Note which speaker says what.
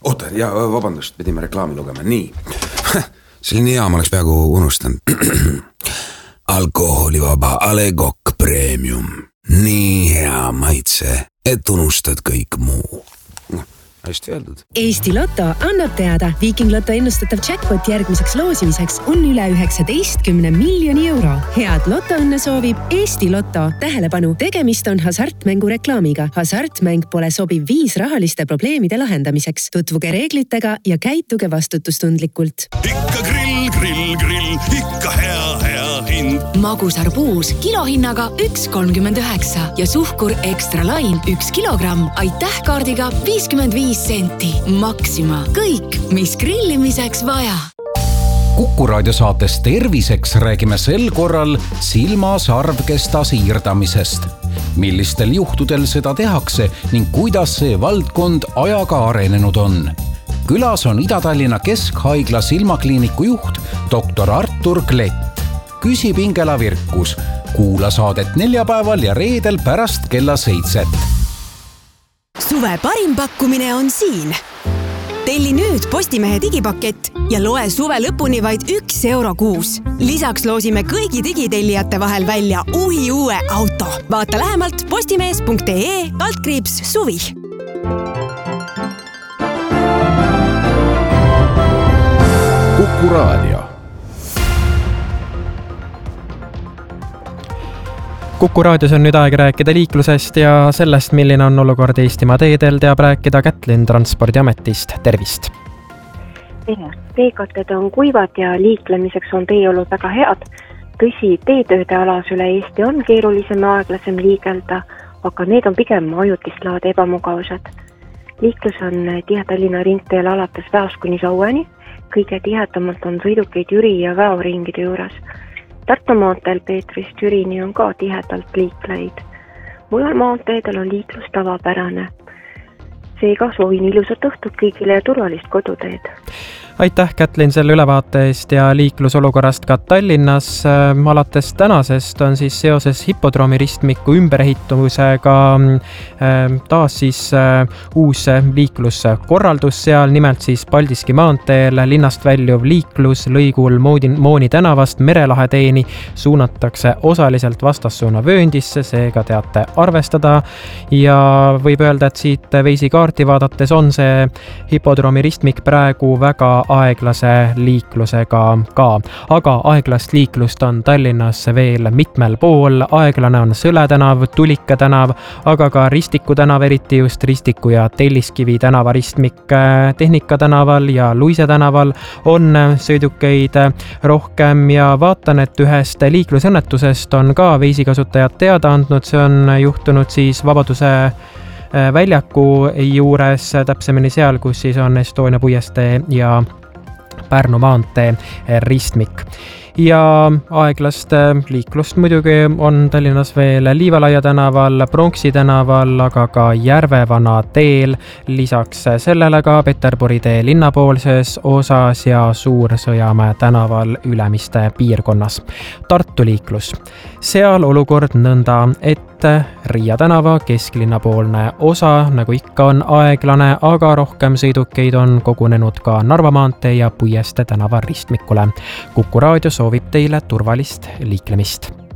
Speaker 1: Oota, ja vabandust, pidime reklaami lugema. Nii. Selline hea, ma oleks peaaegu unustanud. Alkoholivaba A. Le Coq Premium. Nii hea maitse, et unustad kõik muu. Hästi öeldud.
Speaker 2: Eesti Lotto annab teada. Viiking Lotto ennustatav jackpot järgmiseks loosimiseks on üle 19 miljoni euro. Head lotoõnne soovib Eesti Lotto. Tähelepanu, tegemist on hasartmängu reklaamiga. Hasartmäng pole sobiv viis rahaliste probleemide lahendamiseks. Tutvuge reeglitega ja käituge vastutustundlikult.
Speaker 3: Ikka grill, ikka hea hind.
Speaker 4: Magusarbuus kilohinnaga 1,39 ja suhkur Extra Line 1 kilogramm. Aitäh kaardiga 55 senti. Maxima. Kõik, mis grillimiseks vaja.
Speaker 5: Kuku raadiosaates Terviseks räägime sel korral silmasarvkesta siirdamisest. Millistel juhtudel seda tehakse ning kuidas see valdkond ajaga arenenud on. Külas on Ida-Tallinna Keskhaigla silmakliiniku juht dr. Artur Klett. Küsib Ingela Virkus. Kuula saadet neljapäeval ja reedel pärast kella 7.
Speaker 6: Suve parim pakkumine on siin. Telli nüüd Postimehe digipakett ja loe suve lõpuni vaid 1 euro kuus. Lisaks loosime kõigi digitellijate vahel välja uue auto. Vaata lähemalt postimees.ee/suvi.
Speaker 1: Kuku Raadio.
Speaker 7: Kuku raadios on nüüd aeg rääkida liiklusest ja sellest, milline on olukord Eestimaa teedel, teab rääkida Kätlin Transpordiametist. Tervist!
Speaker 8: Teekatted on kuivad ja liiklemiseks on teeolud väga head. Tõsi, teetööde alas üle Eesti on keerulisem ja aeglasem liigelda, aga need on pigem ajutist laadi ebamugavused. Liiklus on Tallinna ringteel alates Väost kuni Saueni. Kõige tihedamalt on sõidukeid Jüri ja Väo ringide juures. Tartu maanteel Peetrist Jürini on ka tihedalt liikleid. Mujal maanteedel on liiklus tavapärane. Seega soovin ilusat õhtut kõigile ja turvalist koduteed.
Speaker 7: Aitäh, Kätlin, selle ülevaate eest ja liiklusolukorrast ka Tallinnas. Alates tänasest on siis seoses hipodroomi ristmiku ümberehitumusega taas siis uus liikluskorraldus seal, nimelt siis Paldiski maanteel linnast väljuv liiklus lõigul Mooni tänavast Merelahe teeni suunatakse osaliselt vastassuuna vööndisse, seega teate arvestada ja võib öelda, et siit veisikaarti vaadates on see hipodroomi ristmik praegu väga aeglase liiklusega ka. Aga aeglast liiklust on Tallinnas veel mitmel pool. Aeglane on Sõle tänav, Tulika tänav, aga ka Ristiku tänav, eriti just Ristiku ja Telliskivi tänava ristmik. Tehnika tänaval ja Luise tänaval on sõidukeid rohkem ja vaatan, et ühest liiklusõnnetusest on ka veisikasutajad teada andnud. See on juhtunud siis Vabaduse väljaku juures, täpsemini seal, kus siis on Estonia puiestee ja Pärnu maantee ristmik. Ja aeglast liiklust muidugi on Tallinnas veel Liivalaia tänaval, Pronksi tänaval, aga ka Järvevana teel. Lisaks sellele ka Peterburi tee linnapoolses osas ja Suur-Sõjamäe tänaval Ülemiste piirkonnas. Tartu liiklus. Seal olukord nõnda, et Riia tänava kesklinnapoolne osa, nagu ikka, on aeglane, aga rohkem sõidukeid on kogunenud ka Narva maantee ja Puieste tänava ristmikule. Kuku raadio soovib teile turvalist liiklemist.